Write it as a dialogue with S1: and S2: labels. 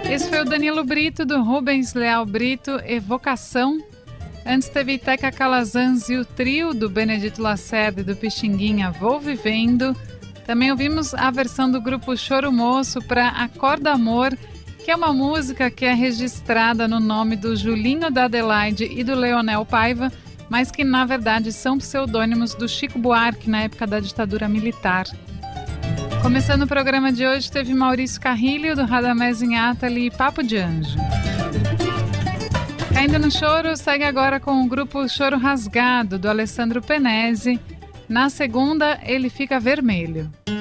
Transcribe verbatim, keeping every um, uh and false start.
S1: Esse foi o Danilo Brito, do Rubens Leal Brito, Evocação. Antes teve Iteca Calazans e o trio do Benedito Lacerda e do Pixinguinha, Vou Vivendo. Também ouvimos a versão do grupo Choro Moço para Acorda Amor, que é uma música que é registrada no nome do Julinho da Adelaide e do Leonel Paiva, mas que na verdade são pseudônimos do Chico Buarque na época da ditadura militar. Começando o programa de hoje, teve Maurício Carrilho, do Radamés Inátali e Papo de Anjo. Caindo no choro, segue agora com o grupo Choro Rasgado, do Alessandro Penese. Na segunda, Ele Fica Vermelho.